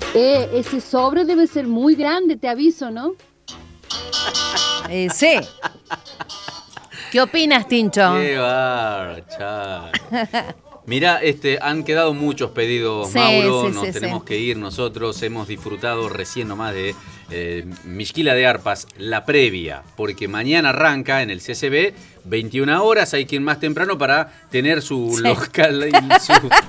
Ese sobre debe ser muy grande, te aviso, ¿no? Sí. ¿Qué opinas, Tincho? Qué bar, Charo. Mirá, han quedado muchos pedidos, Sí, Mauro, sí, nos sí, tenemos sí. que ir nosotros, hemos disfrutado recién nomás de Mixquila de Arpas, la previa, porque mañana arranca en el CCB, 21 horas, hay que ir más temprano para tener su Sí. local y su